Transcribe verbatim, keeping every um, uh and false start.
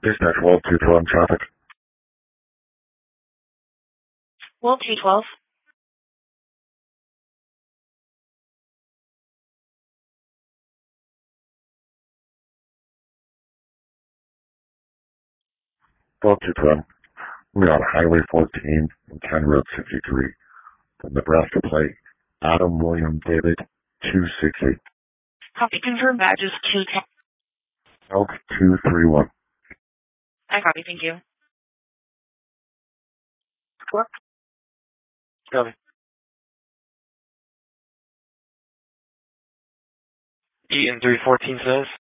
Dispatch twelve two twelve traffic. twelve two twelve. twelve two twelve. We're on Highway fourteen and County Road sixty-three. The Nebraska plate, Adam William David two six eight. Copy. Confirm badges two ten. Elk two three one. I copy. Thank you. What? Copy. Eaton three fourteen says.